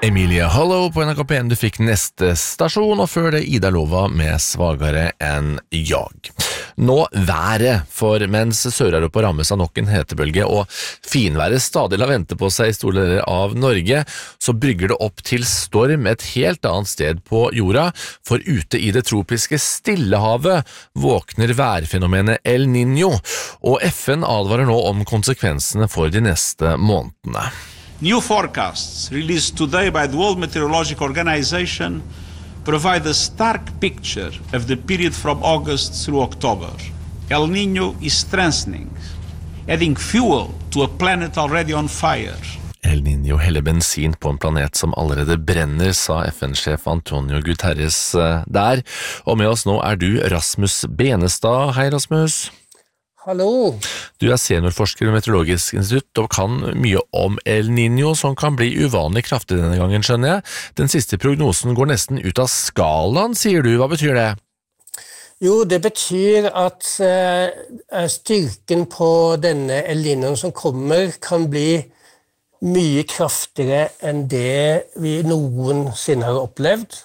Emilia Hollow på NRK P1, du fikk neste stasjon, og før det Ida Lova med Svagare enn jag. Nå været, for mens Sør-Europa rammes av nok en hetebølge, og finværet stadig lar vente på seg i store deler av Norge, så brygger det opp til storm et helt annet sted på jorda, for ute i det tropiske Stillehavet våkner værfenomenet El Niño, og FN advarer nå om konsekvensene for de neste månedene. New forecasts released today by the World Meteorological Organization provide a stark picture of the period from August through October. El Niño is strengthening, adding fuel to a planet already on fire. El Niño heller bensin på en planet som allerede brenner, sa FN-sjef Antonio Guterres der. Og med oss nå du Rasmus Benestad. Hei Rasmus. Hallo. Du seniorforsker ved Meteorologisk institutt og kan mye om El Niño, som kan bli uvanlig kraftig denne gangen, skjønner jeg. Den siste prognosen går nesten ut av skalaen, sier du. Hva betyr det? Jo, det betyr at styrken på denne El Niñoen som kommer kan bli mye kraftigere enn det vi noensinne har opplevd.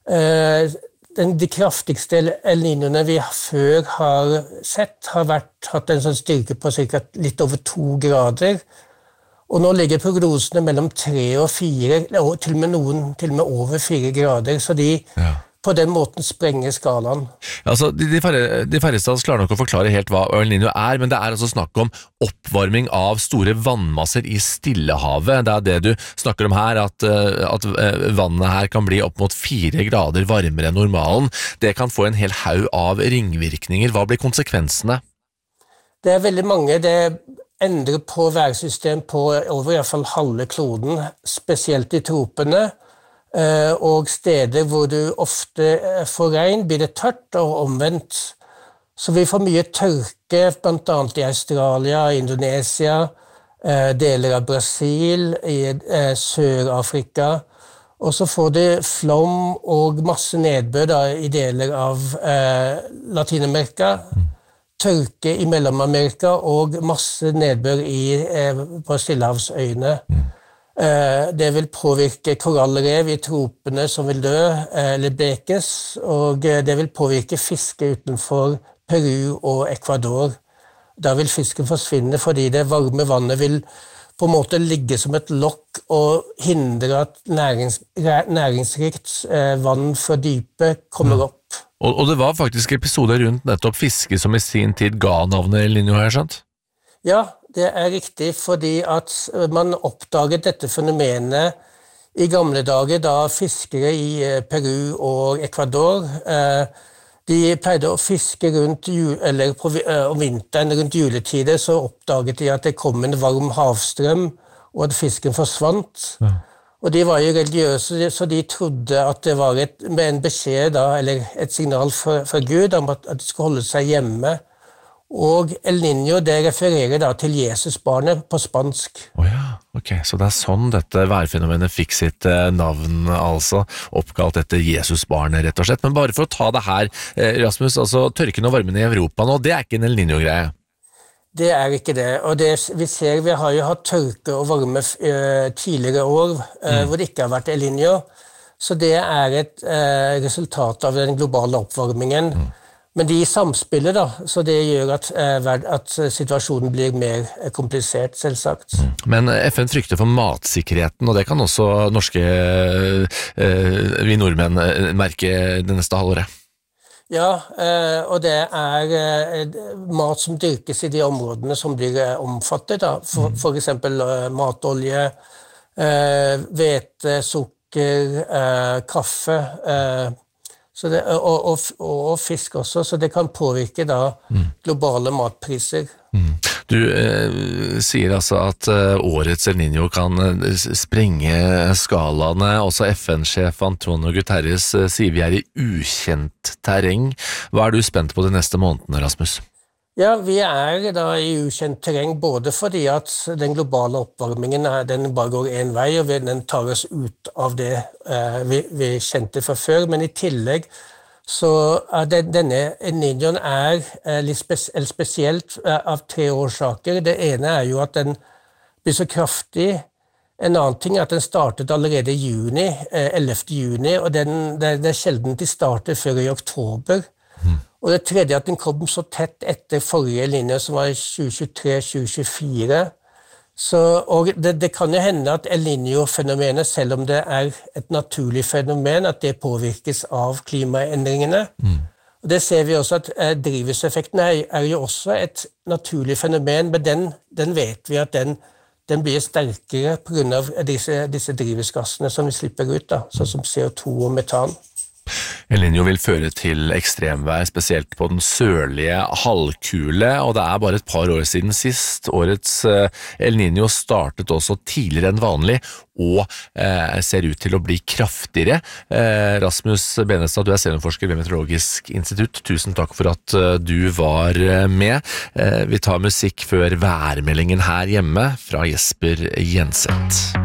De kraftigste El Niñoene vi før har sett har hatt en sånn styrke på cirka litt over 2 grader, og nå ligger prognosene mellom 3 og 4, og til og med over 4 grader, så de på den måten sprenger skalaen. Altså, de færreste av oss klarer nok å forklare helt hva El Niño men det altså snakk om oppvarming av store vannmasser i Stillehavet. Det det du snakker om her, at vannet her kan bli opp mot 4 grader varmere enn normalen. Det kan få en hel haug av ringvirkninger. Hva blir konsekvensene? Det veldig mange. Det endrer på værsystem på over I hvert fall halve kloden, spesielt I tropene, og steder hvor du ofte får regn, blir det tørt og omvendt. Så vi får mye tørke, blant annet I Australia, Indonesia, deler av Brasil, I Sør-Afrika, og så får du flom og masse nedbør I deler av Latinamerika, tørke I Mellom-Amerika og masse nedbør på Stillehavsøyene. Det vil påvirke korallrev I tropene som vil dø eller blekes, og det vil påvirke fiske utenfor Peru og Ecuador. Da vil fisken forsvinne fordi det varme vannet vil på en måte ligge som et lokk og hindre at næringsrikt vann fra dypet kommer opp. Og det var faktisk episoder rundt nettopp fiske som I sin tid ga navnet El Niño, har jeg skjønt? Ja, det riktig, fordi at man oppdaget dette fenomenet I gamle dager da fiskere I Peru og Ecuador, de pleide å fiske om vinteren rundt juletider, så oppdaget de at det kom en varm havstrøm, og at fisken forsvant. Ja. Og de var jo religiøse, så de trodde at det var med en beskjed da, eller et signal fra Gud om at de skulle holde seg hjemme. Og El Niño, det refererer da til Jesusbarnet på spansk. Ok, så det sånn dette værfenomenet fikk sitt navn, altså oppkalt etter Jesusbarnet, rett og slett. Men bare for å ta det her, Rasmus, altså tørken og varmen I Europa nå, det ikke en El Niño-greie? Det ikke det, og det vi ser, vi har jo hatt tørke og varme tidligere år, hvor det ikke har vært El Niño, så det et resultat av den globale oppvarmingen. Men de samspiller da, så det gjør at situasjonen blir mer komplisert, selvsagt. Men FN frykter for matsikkerheten, og det kan også vi nordmenn merke det neste halvåret. Ja, og det mat som dyrkes I de områdene som blir omfattet, da. For eksempel matolje, hvete, sukker, kaffe, så det, og fisk også, så det kan påvirke da globale matpriser. Du sier altså at årets El Niño kan sprenge skalaene. Også FN-sjef Antonio Guterres sier vi I ukjent terreng. Hva du spent på de neste månedene, Rasmus? Ja, vi da I ukjent terreng, både fordi at den globale oppvarmingen den bare går en vei, og den tar oss ut av det vi kjente fra før, men I tillegg så denne El Niñoen litt spesielt av 3 årsaker. Det ene jo at den blir så kraftig En annen ting at den startet allerede i juni, 11. juni, og det er sjelden de starter før i oktober. Og det tredje at den kom så tett etter forrige linje, som var 2023-2024. Og det kan jo hende at El Niño-fenomenet, selv om det er et naturlig fenomen, at det påvirkes av klimaendringene. Og det ser vi også at drivhuseffekten er jo også et naturlig fenomen, men den vet vi at den blir sterkere på grunn av disse drivhusgassene som vi slipper ut, sånn som CO2 og metan. El Niño vil føre til ekstremvær, spesielt på den sørlige halvkule, og det er bare et par år siden sist. Årets El Niño startet også tidligere enn vanlig, og ser ut til å bli kraftigere. Rasmus Benestad, du er seniorforsker ved Meteorologisk institutt. Tusen takk for at du var med. Vi tar musikk før værmeldingen her hjemme fra Jesper Jenseth.